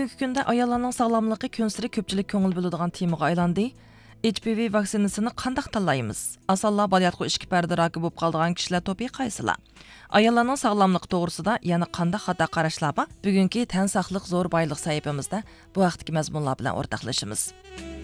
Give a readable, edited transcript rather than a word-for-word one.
Bugungi kunda ayollarning sog'lomligi kunsiri ko'pchilik ko'ngil bo'ladigan temaga aylandi. HPV vaksinasini qanday tanlaymiz? Asonlar balyatqu ishki parda raki bo'lib qolgan kishilar to'pi qaysilar? Ayollarning sog'lomligi to'g'risida yana qanday xato qarashlar bor? Bugungi tan saqliq zo'r boylik sahifamizda bu vaqtdagi mazmunlar bilan o'rtoqlashamiz.